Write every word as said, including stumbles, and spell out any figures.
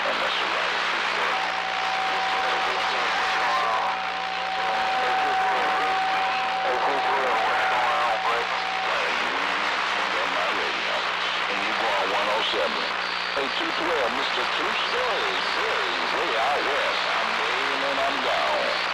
And that's a right. And you go on one oh seven. Hey, two twelve, Mister Two Stories, Series, way out west. I'm waiting and I'm gone.